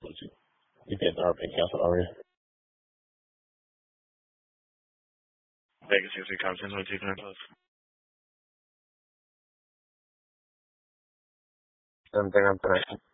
You think it's already been canceled already? Vegas seems to be content on taking our post. Something I'm trying.